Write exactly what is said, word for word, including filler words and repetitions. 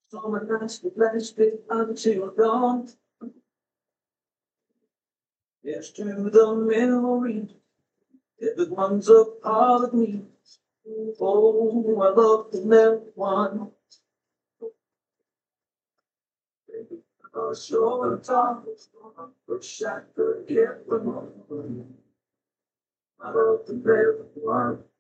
So my nights were blasted until dawn. Yes, to the memory, every one's a part of me. Oh, I love the little one. I saw the top, wish I could get the moon. I love the little one.